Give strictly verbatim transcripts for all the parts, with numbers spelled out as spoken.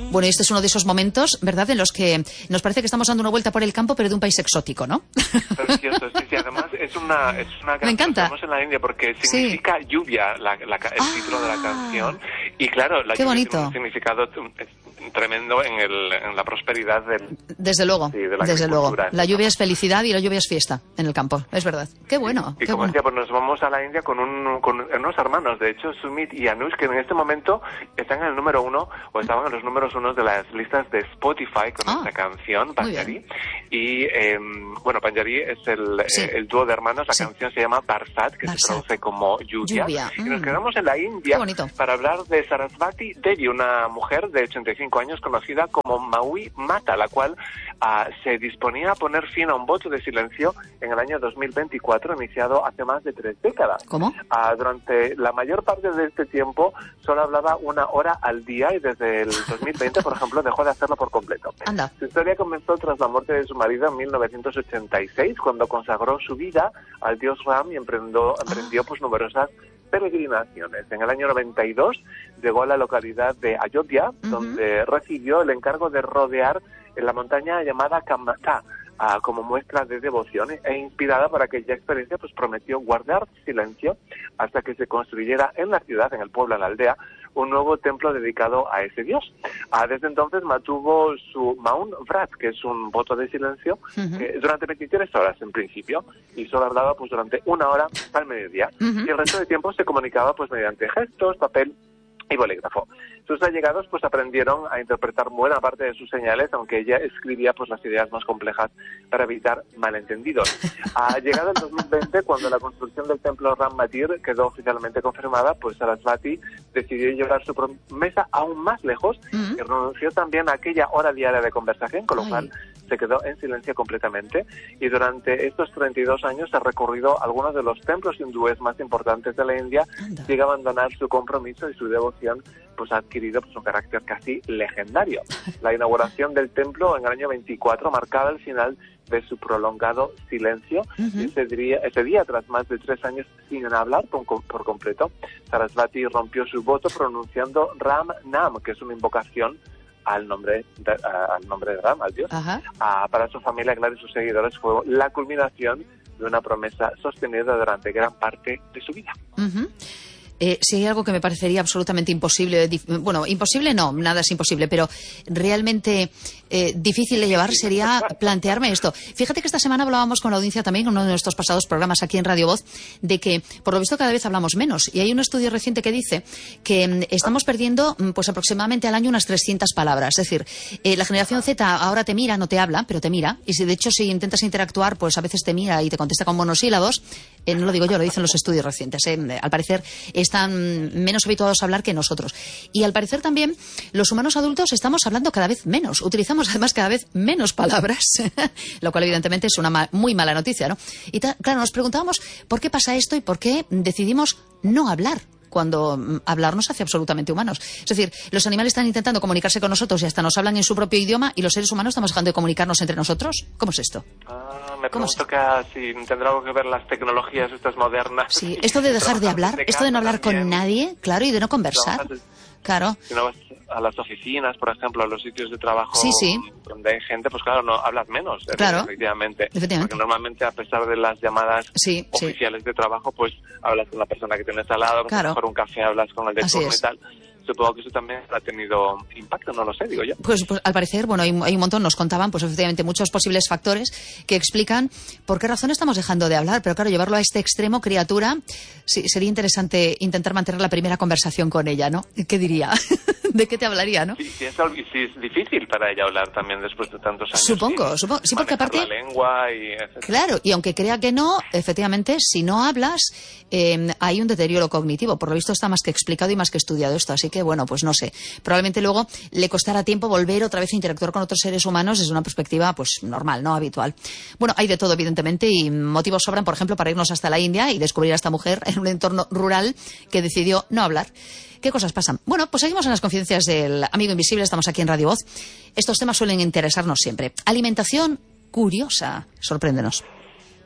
Bueno, y este es uno de esos momentos, ¿verdad?, en los que nos parece que estamos dando una vuelta por el campo, pero de un país exótico, ¿no? Precioso, sí, sí. Además es una, es una canción Me encanta. que tenemos en la India porque significa sí. lluvia, la, la, el ah, título de la canción. Y claro, la qué lluvia bonito. tiene un significado tremendo en, el, en la prosperidad del... Desde luego, sí, de la desde luego. La lluvia ¿no? es felicidad y la lluvia es fiesta en el campo, es verdad. Qué bueno. Y, y qué como bueno. decía, pues nos vamos a la India con, un, con unos hermanos, de hecho, Sumit y Anush, que en este momento están en el número uno, o estaban en los números uno de las listas de Spotify con ah, esta canción, Panjari. Y, eh, bueno, Panjari es el, sí. eh, el dúo de hermanos, la sí. canción se llama Barsat, que Barsat. se traduce como lluvia. lluvia. Mm. Y nos quedamos en la India para hablar de Sarasvati Devi, una mujer de ochenta y cinco años conocida como Maui Mata, la cual uh, se disponía a poner fin a un voto de silencio en el año dos mil veinticuatro, iniciado hace más de tres décadas. ¿Cómo? Uh, durante la mayor parte de este tiempo solo hablaba una hora al día y desde el dos mil veinte, por ejemplo, dejó de hacerlo por completo. Anda. Su historia comenzó tras la muerte de su marido en mil novecientos ochenta y seis, cuando consagró su vida al dios Ram y emprendió, emprendió pues numerosas peregrinaciones. En el año noventa y dos llegó a la localidad de Ayodhya, uh-huh. donde recibió el encargo de rodear en la montaña llamada Kamata, uh, como muestra de devoción, e inspirada por aquella experiencia, pues prometió guardar silencio hasta que se construyera en la ciudad, en el pueblo, en la aldea, un nuevo templo dedicado a ese dios. Uh, desde entonces mantuvo su Maun Vrat, que es un voto de silencio, uh-huh. eh, durante veintitrés horas en principio, y solo hablaba pues durante una hora al mediodía. Uh-huh. Y el resto de tiempo se comunicaba pues mediante gestos, papel y bolígrafo. Sus allegados pues aprendieron a interpretar buena parte de sus señales, aunque ella escribía pues las ideas más complejas para evitar malentendidos. Ha llegado el dos mil veinte, cuando la construcción del templo Ram Mandir quedó oficialmente confirmada, pues Sarasvati decidió llevar su promesa aún más lejos uh-huh. y renunció también a aquella hora diaria de conversación, con lo Ay. cual se quedó en silencio completamente, y durante estos treinta y dos años ha recorrido algunos de los templos hindúes más importantes de la India, sin abandonar su compromiso, y su devoción pues ha adquirido pues un carácter casi legendario. La inauguración del templo en el año veinticuatro marcaba el final de su prolongado silencio. Uh-huh. Ese día, ese día, tras más de tres años sin hablar por, por completo, Sarasvati rompió su voto pronunciando Ram Nam, que es una invocación al nombre de, uh, al nombre de Ram, al dios. Uh-huh. Uh, para su familia, claro, y sus seguidores fue la culminación de una promesa sostenida durante gran parte de su vida. Uh-huh. Eh, si hay algo que me parecería absolutamente imposible, dif- bueno, imposible no, nada es imposible, pero realmente eh, difícil de llevar sería plantearme esto. Fíjate que esta semana hablábamos con la audiencia también, en uno de nuestros pasados programas aquí en Radio Voz, de que por lo visto cada vez hablamos menos. Y hay un estudio reciente que dice que mm, estamos perdiendo mm, pues aproximadamente al año unas trescientas palabras. Es decir, eh, la generación Z ahora te mira, no te habla, pero te mira. Y si, de hecho, si intentas interactuar, pues a veces te mira y te contesta con monosílabos. Eh, no lo digo yo, lo dicen los estudios recientes. Eh. Al parecer están menos habituados a hablar que nosotros. Y al parecer también los humanos adultos estamos hablando cada vez menos. Utilizamos además cada vez menos palabras, lo cual evidentemente es una ma- muy mala noticia, ¿no? Y ta- claro, nos preguntábamos por qué pasa esto y por qué decidimos no hablar, cuando mm, hablar nos hace absolutamente humanos. Es decir, los animales están intentando comunicarse con nosotros y hasta nos hablan en su propio idioma, y los seres humanos estamos dejando de comunicarnos entre nosotros. ¿Cómo es esto? Ah, me pregunto que si tendrá algo que ver las tecnologías estas modernas. Sí, esto de dejar de hablar, esto de no hablar también con nadie, claro, y de no conversar. Claro. Si no vas a las oficinas, por ejemplo, a los sitios de trabajo sí, sí. donde hay gente, pues claro, no hablas menos, claro. efectivamente. efectivamente. Porque normalmente, a pesar de las llamadas sí, oficiales sí. de trabajo, pues hablas con la persona que tienes al lado, claro. mejor un café hablas con el de turno y tal. Supongo que eso también ha tenido impacto, no lo sé, digo yo. Pues, pues al parecer, bueno, hay, hay un montón, nos contaban, pues efectivamente, muchos posibles factores que explican por qué razón estamos dejando de hablar. Pero claro, llevarlo a este extremo, criatura, sí, sería interesante intentar mantener la primera conversación con ella, ¿no? ¿Qué diría? ¿De qué te hablaría, no? Sí, sí, es, sí, es difícil para ella hablar también después de tantos años. Supongo, sí, supongo. Sí, porque aparte... la lengua y etcétera. Claro, y aunque crea que no, efectivamente, si no hablas, eh, hay un deterioro cognitivo. Por lo visto está más que explicado y más que estudiado esto. Así que, bueno, pues no sé. Probablemente luego le costará tiempo volver otra vez a interactuar con otros seres humanos desde una perspectiva, pues, normal, no habitual. Bueno, hay de todo, evidentemente, y motivos sobran, por ejemplo, para irnos hasta la India y descubrir a esta mujer en un entorno rural que decidió no hablar. ¿Qué cosas pasan? Bueno, pues seguimos en las confidencias del amigo invisible. Estamos aquí en Radio Voz. Estos temas suelen interesarnos siempre. Alimentación curiosa. Sorpréndenos.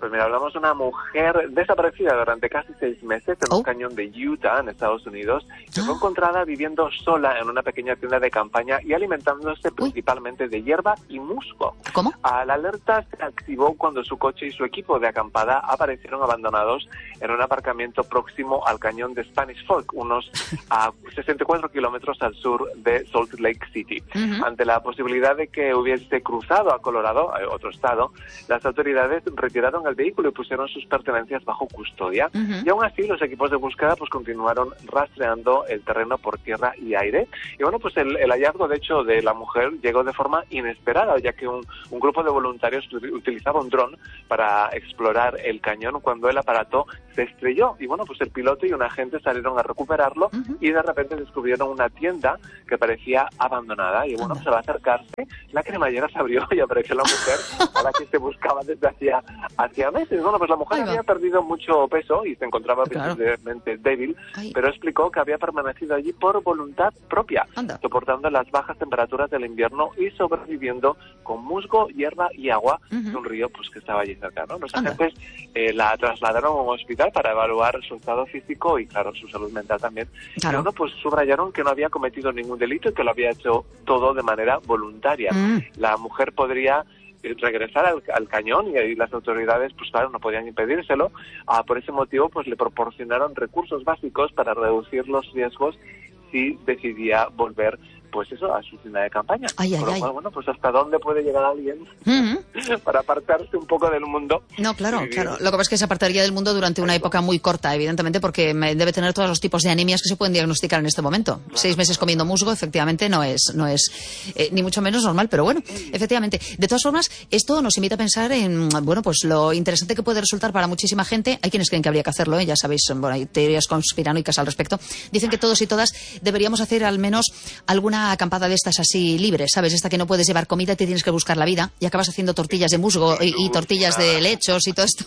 Pues mira, hablamos de una mujer desaparecida durante casi seis meses en oh. un cañón de Utah, en Estados Unidos, que fue encontrada viviendo sola en una pequeña tienda de campaña y alimentándose Uy. principalmente de hierba y musgo. ¿Cómo? A la alerta se activó cuando su coche y su equipo de acampada aparecieron abandonados en un aparcamiento próximo al cañón de Spanish Fork, unos a sesenta y cuatro kilómetros al sur de Salt Lake City. Uh-huh. Ante la posibilidad de que hubiese cruzado a Colorado, a otro estado, las autoridades retiraron el vehículo y pusieron sus pertenencias bajo custodia. Uh-huh. Y aún así, los equipos de búsqueda pues continuaron rastreando el terreno por tierra y aire. Y bueno, pues el, el hallazgo, de hecho, de la mujer llegó de forma inesperada, ya que un, un grupo de voluntarios utilizaba un dron para explorar el cañón cuando el aparato se estrelló. Y bueno, pues el piloto y un agente salieron a recuperarlo uh-huh. y de repente descubrieron una tienda que parecía abandonada. Y bueno, pues al acercarse, la cremallera se abrió y apareció la mujer a la que se buscaba desde hacía, hacía meses. Bueno, pues la mujer había perdido mucho peso y se encontraba claro. visiblemente débil, Ay. pero explicó que había permanecido allí por voluntad propia, Anda. soportando las bajas temperaturas del invierno y sobreviviendo con musgo, hierba y agua uh-huh. de un río pues que estaba allí cerca, ¿no? Los Anda. agentes eh, la trasladaron a un hospital para evaluar su estado físico y, claro, su salud mental también. Claro. Y bueno, pues subrayaron que no había cometido ningún delito y que lo había hecho todo de manera voluntaria. Mm. La mujer podría regresar al, al cañón y ahí las autoridades, pues claro, no podían impedírselo. Ah, por ese motivo, pues le proporcionaron recursos básicos para reducir los riesgos si decidía volver, pues eso, a su tienda de campaña. Ay, ay, Por lo ay. cual, bueno, pues hasta dónde puede llegar alguien uh-huh. para apartarse un poco del mundo. No, claro, claro. Lo que pasa es que se apartaría del mundo durante una época muy corta, evidentemente, porque debe tener todos los tipos de anemias que se pueden diagnosticar en este momento. Claro. Seis meses comiendo musgo, efectivamente, no es, no es eh, ni mucho menos normal, pero bueno, efectivamente. De todas formas, esto nos invita a pensar en, bueno, pues lo interesante que puede resultar para muchísima gente. Hay quienes creen que habría que hacerlo, ¿eh? Ya sabéis, bueno, hay teorías conspiranoicas al respecto. Dicen que todos y todas deberíamos hacer al menos alguna acampada de estas así libre, ¿sabes? Esta que no puedes llevar comida, te tienes que buscar la vida y acabas haciendo tortillas de musgo y, y tortillas de lechos y todo esto.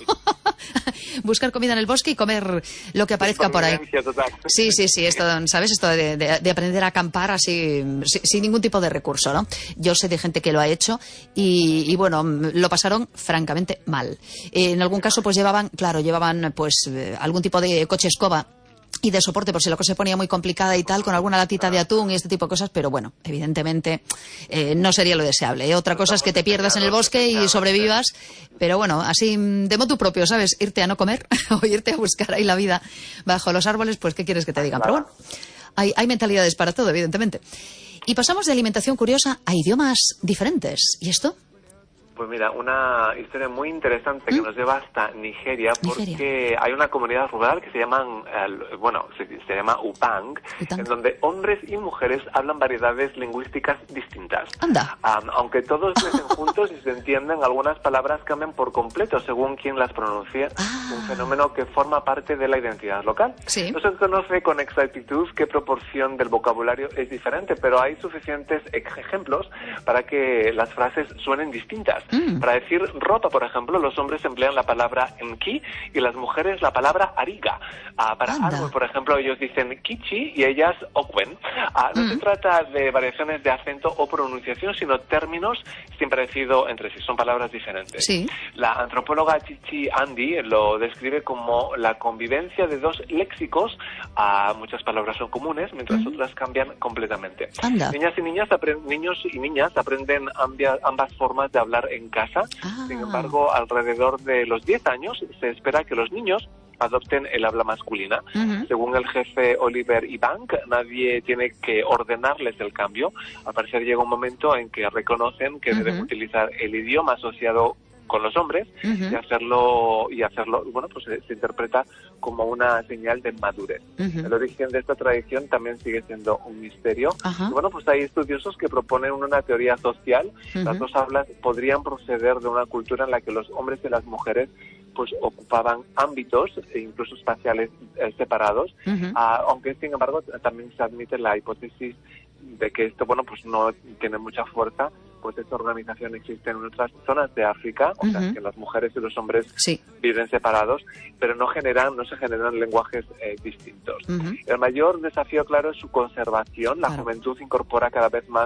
Buscar comida en el bosque y comer lo que aparezca por ahí. Sí, sí, sí, esto, ¿sabes? Esto de, de, de aprender a acampar así, sin, sin ningún tipo de recurso, ¿no? Yo sé de gente que lo ha hecho y, y bueno, lo pasaron francamente mal. En algún caso, pues llevaban, claro, llevaban pues algún tipo de coche escoba y de soporte por si la cosa se ponía muy complicada y tal, con alguna latita de atún y este tipo de cosas, pero bueno, evidentemente eh, no sería lo deseable, ¿eh? Otra cosa es que te pierdas en el bosque y sobrevivas, pero bueno, así de motu propio, ¿sabes? Irte a no comer o irte a buscar ahí la vida bajo los árboles, pues ¿qué quieres que te digan? Pero bueno, hay, hay mentalidades para todo, evidentemente. Y pasamos de alimentación curiosa a idiomas diferentes. ¿Y esto? Pues mira, una historia muy interesante que ¿Mm? nos lleva hasta Nigeria, porque Nigeria. hay una comunidad rural que se llaman, eh, bueno, se, se llama Upang, Upang, en donde hombres y mujeres hablan variedades lingüísticas distintas. Anda. Um, aunque todos crecen juntos y se entienden, algunas palabras cambian por completo según quien las pronuncie, ah. un fenómeno que forma parte de la identidad local. Sí. No se conoce con exactitud qué proporción del vocabulario es diferente, pero hay suficientes ejemplos para que las frases suenen distintas. Mm. Para decir ropa, por ejemplo, los hombres emplean la palabra enki y las mujeres la palabra ariga. Uh, para Anda. árbol, por ejemplo, ellos dicen kichi y ellas okwen. Uh, no mm. se trata de variaciones de acento o pronunciación, sino términos sin parecido entre sí. Son palabras diferentes. Sí. La antropóloga Chichi Andy lo describe como la convivencia de dos léxicos. Uh, muchas palabras son comunes, mientras mm. otras cambian completamente. Anda. Niñas y niñas aprend- niños y niñas aprenden ambia- ambas formas de hablar en casa. Ah. Sin embargo, alrededor de los diez años se espera que los niños adopten el habla masculina. Uh-huh. Según el jefe Oliver Ibank, nadie tiene que ordenarles el cambio. Al parecer llega un momento en que reconocen que uh-huh. deben utilizar el idioma asociado con los hombres uh-huh. y hacerlo y hacerlo bueno pues se, se interpreta como una señal de madurez. Uh-huh. El origen de esta tradición también sigue siendo un misterio. Uh-huh. Y bueno, pues hay estudiosos que proponen una teoría social. Uh-huh. Las dos hablas podrían proceder de una cultura en la que los hombres y las mujeres pues ocupaban ámbitos e incluso espaciales eh, separados, uh-huh. uh, aunque sin embargo también se admite la hipótesis de que esto bueno pues no tiene mucha fuerza, pues esta organización existe en otras zonas de África, o uh-huh. sea que las mujeres y los hombres sí. viven separados, pero no generan, no se generan lenguajes eh, distintos. Uh-huh. El mayor desafío, claro, es su conservación. La claro. juventud incorpora cada vez más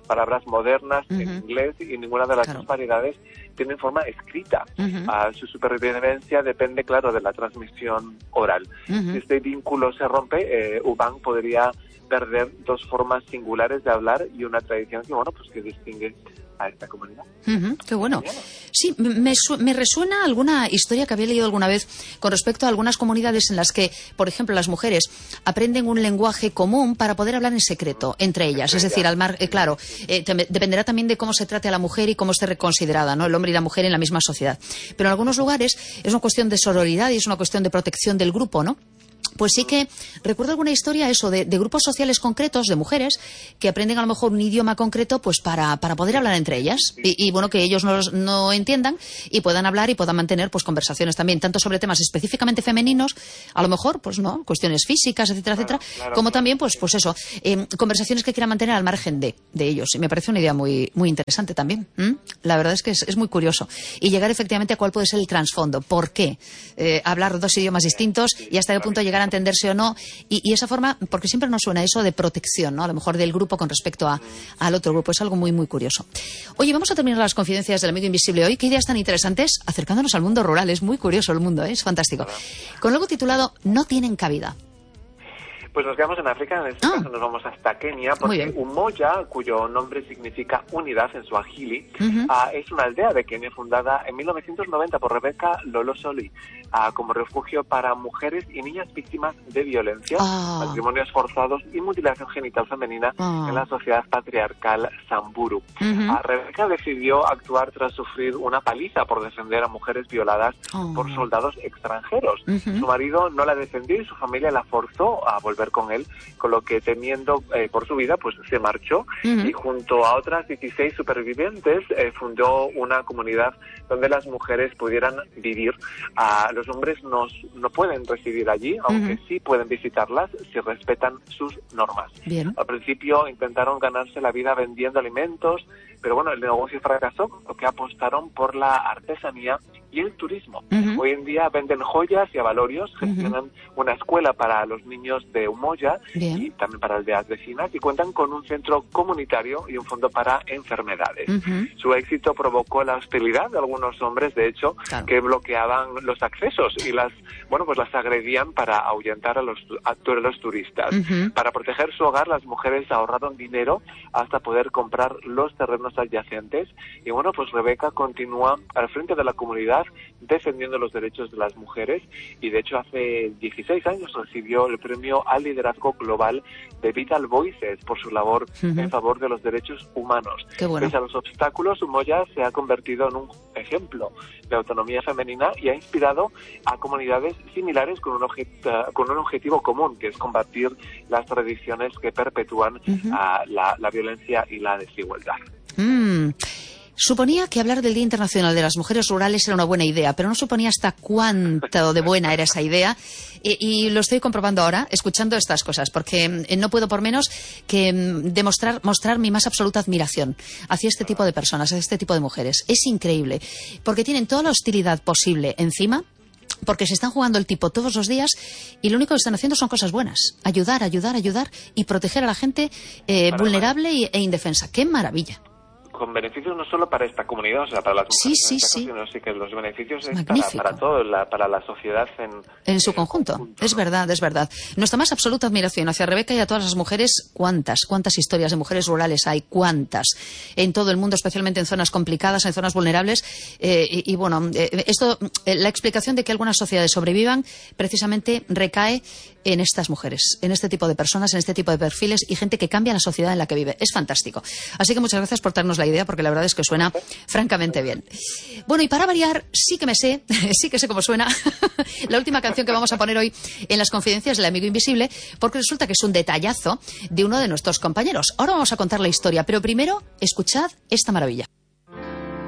palabras modernas uh-huh. en inglés y ninguna de las claro. dos variedades tiene forma escrita. Uh-huh. Uh, su supervivencia depende, claro, de la transmisión oral. Uh-huh. Si este vínculo se rompe, eh, Ubán podría perder dos formas singulares de hablar y una tradición que, bueno, pues que distingue a esta comunidad. Uh-huh, qué bueno. Sí, me, me resuena alguna historia que había leído alguna vez con respecto a algunas comunidades en las que, por ejemplo, las mujeres aprenden un lenguaje común para poder hablar en secreto entre ellas. Es decir, al mar, eh, claro, eh, te, dependerá también de cómo se trate a la mujer y cómo esté reconsiderada, ¿no? El hombre y la mujer en la misma sociedad. Pero en algunos lugares es una cuestión de sororidad y es una cuestión de protección del grupo, ¿no? Pues sí que recuerdo alguna historia eso de, de grupos sociales concretos de mujeres que aprenden a lo mejor un idioma concreto pues para, para poder hablar entre ellas y, y bueno que ellos no, no entiendan y puedan hablar y puedan mantener pues conversaciones también tanto sobre temas específicamente femeninos, a lo mejor pues no cuestiones físicas etcétera claro, etcétera claro, como claro. también pues pues eso eh, conversaciones que quieran mantener al margen de, de ellos y me parece una idea muy muy interesante también. ¿Mm? La verdad es que es, es muy curioso y llegar efectivamente a cuál puede ser el trasfondo, por qué eh, hablar dos idiomas distintos y hasta qué punto llegar a entenderse o no, y, y esa forma, porque siempre nos suena eso de protección, ¿no? A lo mejor del grupo con respecto a, al otro grupo, es algo muy, muy curioso. Oye, vamos a terminar las confidencias del amigo invisible hoy. Qué ideas tan interesantes, acercándonos al mundo rural. Es muy curioso el mundo, ¿eh? Es fantástico. Con algo titulado No tienen cabida. Pues nos quedamos en África, en este ah. caso nos vamos hasta Kenia, porque Umoja, cuyo nombre significa unidad en Swahili, uh-huh. uh, es una aldea de Kenia fundada en mil novecientos noventa por Rebecca Lolosoli uh, como refugio para mujeres y niñas víctimas de violencia, oh. matrimonios forzados y mutilación genital femenina oh. en la sociedad patriarcal Samburu. Uh-huh. Uh, Rebecca decidió actuar tras sufrir una paliza por defender a mujeres violadas oh. por soldados extranjeros. Uh-huh. Su marido no la defendió y su familia la forzó a volver con él, con lo que temiendo eh, por su vida, pues se marchó uh-huh. y junto a otras dieciséis supervivientes eh, fundó una comunidad donde las mujeres pudieran vivir. Uh, los hombres nos, no pueden residir allí, aunque uh-huh. sí pueden visitarlas si respetan sus normas. Bien. Al principio intentaron ganarse la vida vendiendo alimentos, pero bueno, el negocio fracasó, lo que apostaron por la artesanía y el turismo. Uh-huh. Hoy en día venden joyas y avalorios, gestionan uh-huh. una escuela para los niños de Umoja Bien. y también para aldeas vecinas y cuentan con un centro comunitario y un fondo para enfermedades. Uh-huh. Su éxito provocó la hostilidad de algunos hombres, de hecho, claro. que bloqueaban los accesos y las, bueno, pues las agredían para ahuyentar a los, a los turistas. Uh-huh. Para proteger su hogar, las mujeres ahorraron dinero hasta poder comprar los terrenos adyacentes y bueno, pues Rebeca continúa al frente de la comunidad defendiendo los derechos de las mujeres y de hecho hace dieciséis años recibió el premio al liderazgo global de Vital Voices por su labor uh-huh. en favor de los derechos humanos. Qué bueno. Pese a los obstáculos, Umoja se ha convertido en un ejemplo de autonomía femenina y ha inspirado a comunidades similares con un, objet- con un objetivo común, que es combatir las tradiciones que perpetúan uh-huh. uh, la, la violencia y la desigualdad. Mm. Suponía que hablar del Día Internacional de las Mujeres Rurales era una buena idea, pero no suponía hasta cuánto de buena era esa idea. Y, y lo estoy comprobando ahora, escuchando estas cosas, porque eh, no puedo por menos que mm, demostrar, mostrar mi más absoluta admiración hacia este tipo de personas, hacia este tipo de mujeres. Es increíble, porque tienen toda la hostilidad posible encima, porque se están jugando el tipo todos los días y lo único que están haciendo son cosas buenas. Ayudar, ayudar, ayudar y proteger a la gente eh, vulnerable y, e indefensa. ¡Qué maravilla! Con beneficios no solo para esta comunidad, o sea, para las mujeres, sí, sí, caso, sí. sino sí que los beneficios es es para, para todo, la, para la sociedad en, en su conjunto. conjunto. Es verdad, es verdad. Nuestra más absoluta admiración hacia Rebeca y a todas las mujeres. ¿Cuántas? ¿Cuántas historias de mujeres rurales hay? ¿Cuántas? En todo el mundo, especialmente en zonas complicadas, en zonas vulnerables. Eh, y, y bueno, eh, esto, eh, la explicación de que algunas sociedades sobrevivan precisamente recae en estas mujeres, en este tipo de personas, en este tipo de perfiles y gente que cambia la sociedad en la que vive. Es fantástico. Así que muchas gracias por darnos la idea, porque la verdad es que suena francamente bien. Bueno, y para variar, sí que me sé, sí que sé cómo suena la última canción que vamos a poner hoy en las confidencias del amigo invisible, porque resulta que es un detallazo de uno de nuestros compañeros. Ahora vamos a contar la historia, pero primero, escuchad esta maravilla.